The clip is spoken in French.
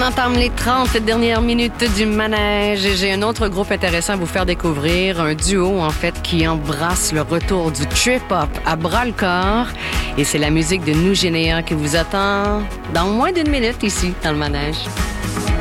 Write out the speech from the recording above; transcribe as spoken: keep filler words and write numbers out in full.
entame les trente dernières minutes du manège et j'ai un autre groupe intéressant à vous faire découvrir, un duo en fait qui embrasse le retour du trip-hop à bras-le-corps et c'est la musique de Nous Généa qui vous attend dans moins d'une minute ici dans le manège.